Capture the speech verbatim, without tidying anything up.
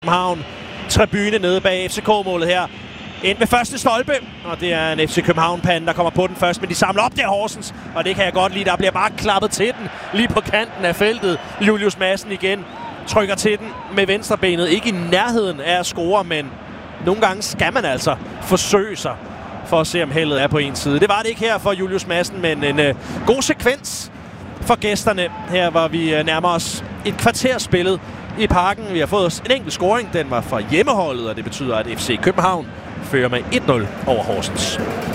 København tribune nede bag F C K-målet her. Ind ved første stolpe, og det er en F C København-pande, der kommer på den først, men de samler op der Horsens, og det kan jeg godt lide. Der bliver bare klappet til den lige på kanten af feltet. Julius Madsen igen trykker til den med venstrebenet. Ikke i nærheden af at score, men nogle gange skal man altså forsøge sig for at se, om heldet er på en side. Det var det ikke her for Julius Madsen, men en øh, god sekvens for gæsterne. Her var vi øh, nærmere os et kvarter spillet i Parken. Vi har fået os en enkelt scoring. Den var fra hjemmeholdet, og det betyder, at F C København fører med et nul over Horsens.